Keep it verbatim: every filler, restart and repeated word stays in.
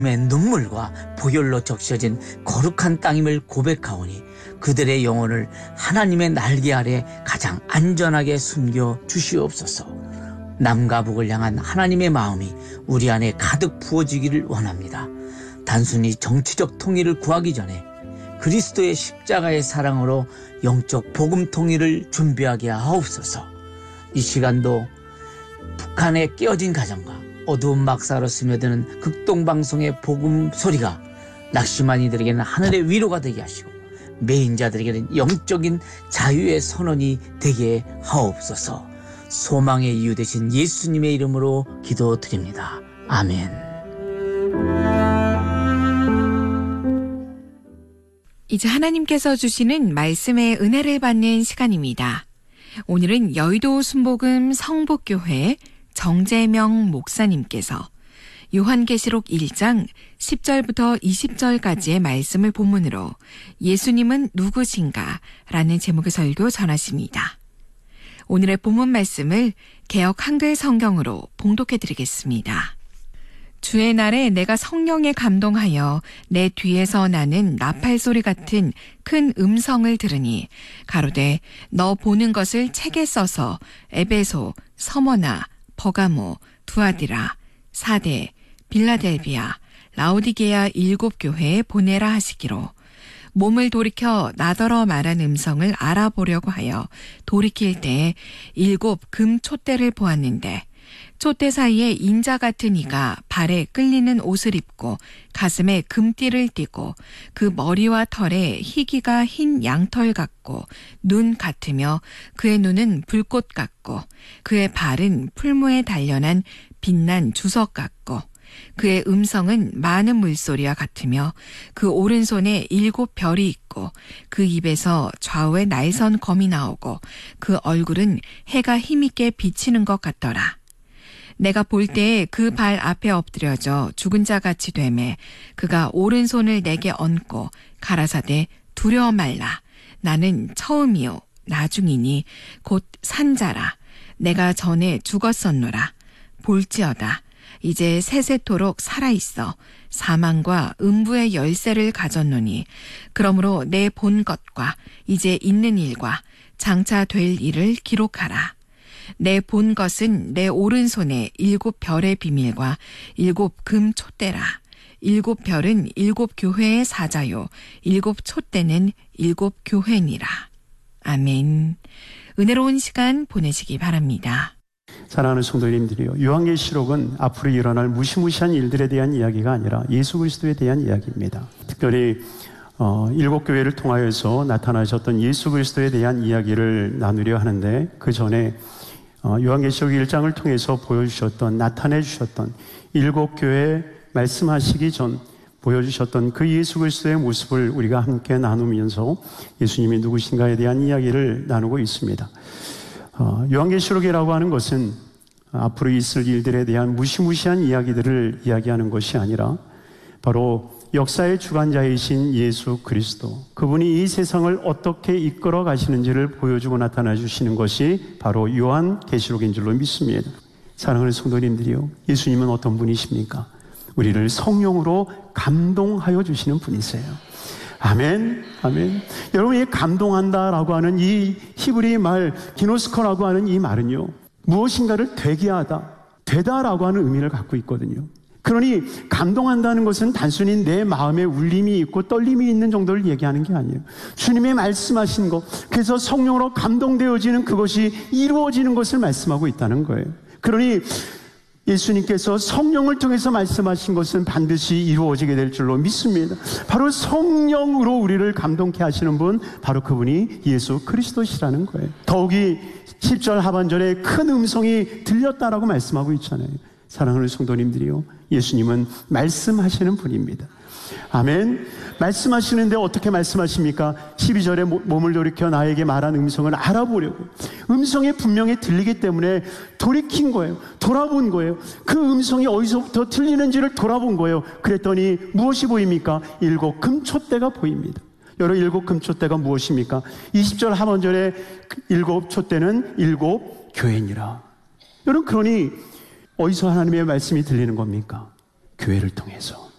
눈물과 보혈로 적셔진 거룩한 땅임을 고백하오니 그들의 영혼을 하나님의 날개 아래 가장 안전하게 숨겨 주시옵소서. 남과 북을 향한 하나님의 마음이 우리 안에 가득 부어지기를 원합니다. 단순히 정치적 통일을 구하기 전에 그리스도의 십자가의 사랑으로 영적 복음 통일을 준비하게 하옵소서. 이 시간도 북한의 깨어진 가정과 어두운 막사로 스며드는 극동방송의 복음 소리가 낙심한 이들에게는 하늘의 위로가 되게 하시고 매인자들에게는 영적인 자유의 선언이 되게 하옵소서. 소망의 이유 되신 예수님의 이름으로 기도드립니다. 아멘. 이제 하나님께서 주시는 말씀의 은혜를 받는 시간입니다. 오늘은 여의도 순복음 성북교회 정재명 목사님께서 요한계시록 일 장 십 절부터 이십 절까지의 말씀을 본문으로 예수님은 누구신가? 라는 제목의 설교 전하십니다. 오늘의 본문 말씀을 개역 한글 성경으로 봉독해 드리겠습니다. 주의 날에 내가 성령에 감동하여 내 뒤에서 나는 나팔 소리 같은 큰 음성을 들으니 가로되 너 보는 것을 책에 써서 에베소, 서머나, 버가모, 두아디라, 사대, 빌라델비아, 라오디게아 일곱 교회에 보내라 하시기로 몸을 돌이켜 나더러 말한 음성을 알아보려고 하여 돌이킬 때에 일곱 금 촛대를 보았는데 촛대 사이에 인자 같은 이가 발에 끌리는 옷을 입고 가슴에 금띠를 띠고 그 머리와 털에 희기가 흰 양털 같고 눈 같으며 그의 눈은 불꽃 같고 그의 발은 풀무에 단련한 빛난 주석 같고 그의 음성은 많은 물소리와 같으며 그 오른손에 일곱 별이 있고 그 입에서 좌우에 날선 검이 나오고 그 얼굴은 해가 힘있게 비치는 것 같더라. 내가 볼 때에 그 발 앞에 엎드려져 죽은 자같이 되매 그가 오른손을 내게 얹고 가라사대 두려워 말라. 나는 처음이요 나중이니 곧 산자라. 내가 전에 죽었었노라. 볼지어다. 이제 세세토록 살아있어 사망과 음부의 열쇠를 가졌노니 그러므로 내 본 것과 이제 있는 일과 장차 될 일을 기록하라. 내 본 것은 내 오른손에 일곱 별의 비밀과 일곱 금 촛대라. 일곱 별은 일곱 교회의 사자요 일곱 촛대는 일곱 교회니라. 아멘. 은혜로운 시간 보내시기 바랍니다. 사랑하는 성도님들이요, 요한계시록은 앞으로 일어날 무시무시한 일들에 대한 이야기가 아니라 예수 그리스도에 대한 이야기입니다. 특별히 어, 일곱 교회를 통하여서 나타나셨던 예수 그리스도에 대한 이야기를 나누려 하는데 그 전에 어, 요한계시록 일 장을 통해서 보여주셨던, 나타내 주셨던 일곱 교회 말씀하시기 전 보여주셨던 그 예수 그리스도의 모습을 우리가 함께 나누면서 예수님이 누구신가에 대한 이야기를 나누고 있습니다. 어, 요한계시록이라고 하는 것은 앞으로 있을 일들에 대한 무시무시한 이야기들을 이야기하는 것이 아니라 바로 역사의 주관자이신 예수 그리스도, 그분이 이 세상을 어떻게 이끌어 가시는지를 보여주고 나타나 주시는 것이 바로 요한계시록인 줄로 믿습니다. 사랑하는 성도님들이요, 예수님은 어떤 분이십니까? 우리를 성령으로 감동하여 주시는 분이세요. 아멘, 아멘. 여러분, 이 감동한다라고 하는 이 히브리 말 기노스코라고 하는 이 말은요, 무엇인가를 되게 하다, 되다라고 하는 의미를 갖고 있거든요. 그러니 감동한다는 것은 단순히 내 마음에 울림이 있고 떨림이 있는 정도를 얘기하는 게 아니에요. 주님의 말씀하신 것, 그래서 성령으로 감동되어지는 그것이 이루어지는 것을 말씀하고 있다는 거예요. 그러니 예수님께서 성령을 통해서 말씀하신 것은 반드시 이루어지게 될 줄로 믿습니다. 바로 성령으로 우리를 감동케 하시는 분, 바로 그분이 예수 그리스도시라는 거예요. 더욱이 십 절 하반절에 큰 음성이 들렸다라고 말씀하고 있잖아요. 사랑하는 성도님들이요, 예수님은 말씀하시는 분입니다. 아멘. 말씀하시는데 어떻게 말씀하십니까? 십이 절에 몸을 돌이켜 나에게 말한 음성을 알아보려고. 음성이 분명히 들리기 때문에 돌이킨 거예요. 돌아본 거예요. 그 음성이 어디서부터 들리는지를 돌아본 거예요. 그랬더니 무엇이 보입니까? 일곱 금촛대가 보입니다. 여러분, 일곱 금촛대가 무엇입니까? 이십 절 하반절에 일곱 촛대는 일곱 교회니라. 여러분, 그러니 어디서 하나님의 말씀이 들리는 겁니까? 교회를 통해서.